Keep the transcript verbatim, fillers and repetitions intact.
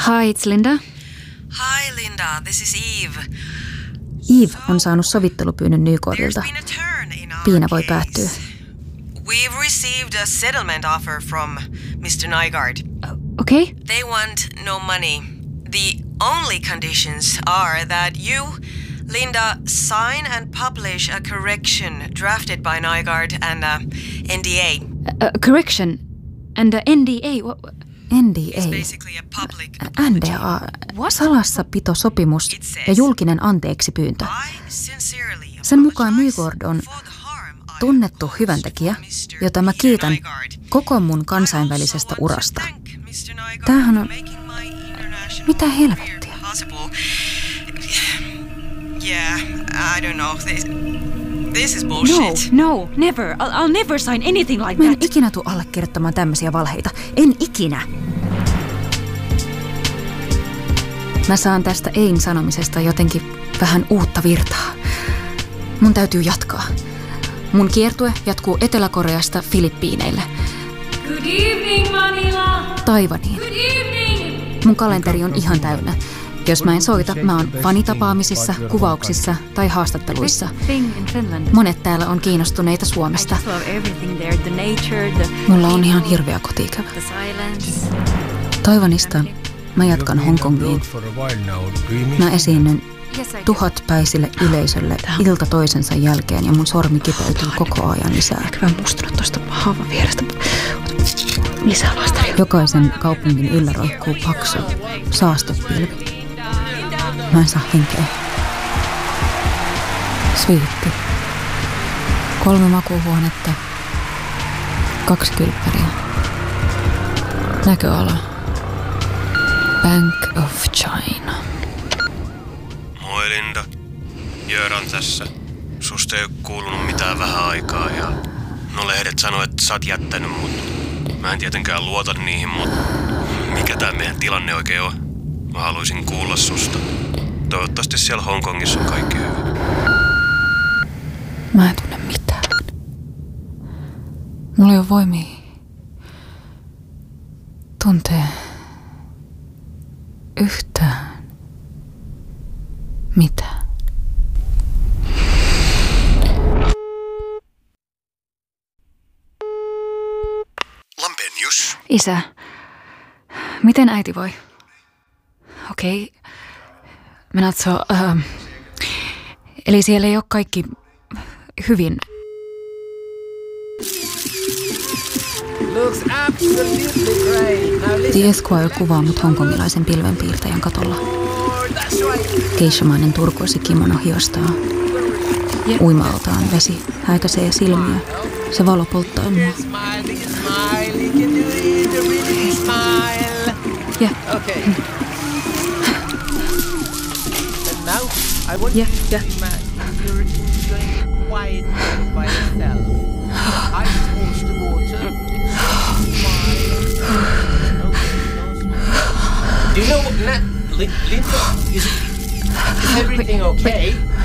Hi, it's Linda. Hi Linda, this is Eve. Eve on saanut sovittelupyynnön Nykordilta. Piina voi päättyä. We've received a settlement offer from mister Nygaard. Okei. Okay. They want no money. The only conditions are that you, Linda, sign and publish a correction drafted by Nygaard and a N D A. A, a correction and a N D A? What? N D A. N D A. Salassapitosopimus ja julkinen anteeksipyyntö. Sen mukaan Nygård on tunnettu hyväntekijä, jota mä kiitän koko mun kansainvälisestä urasta. Tämähän on... Mitä helvettiä? Yeah, I don't know. This, this is bullshit. No, no, never. I'll, I'll never sign anything like that. Mä en ikinä tule allekirjoittamaan tämmöisiä valheita. En ikinä. Mä saan tästä ein sanomisesta jotenkin vähän uutta virtaa. Mun täytyy jatkaa. Mun kiertue jatkuu Etelä-Koreasta Filippiineille. Good evening, Manila. Taivaniin. Good evening. Mun kalenteri on ihan täynnä. Jos mä en soita, mä oon fanitapaamisissa, kuvauksissa tai haastatteluissa. Monet täällä on kiinnostuneita Suomesta. Mulla on ihan hirveä kotiikävä. Taiwanista mä jatkan Hongkongiin. Mä esiinnyn tuhatpäisille yleisölle ilta toisensa jälkeen ja mun sormi kipeytyy koko ajan lisää. Ehkä mä mustunut tosta haavan vierestä. Lisää laistaria. Jokaisen kaupungin yllä roikkuu paksu saastepilvi. Mä en saa henkeä. Sviitti. Kolme makuuhuonetta. Kaksi kylppäriä. Näköala. Bank of China. Moi Linda. Jöran tässä. Susta ei ole kuulunut mitään vähän aikaa ja no lehdet sanoo, että sä oot jättänyt mut. Mä en tietenkään luota niihin, mut mikä tää meidän tilanne oikein on? Mä haluaisin kuulla susta. Toivottavasti siellä Hongkongissa on kaikki hyvin. Mä en tunne mitään. Mulla ei ole voimia tuntee yhtään mitään. Lampenius. Isä, miten äiti voi? Okei. Okay. Menatso, uh, eli siellä ei ole kaikki hyvin. The Esquire kuvaa mut hongkongilaisen pilvenpiirtäjän katolla. Geishamainen turkuisi kimono hiostaa. Uima-altaan vesi häikäisee silmiä. Se valo polttaa mua. Ja. Ja, ja. Do you know what, Linda, is, is everything okay?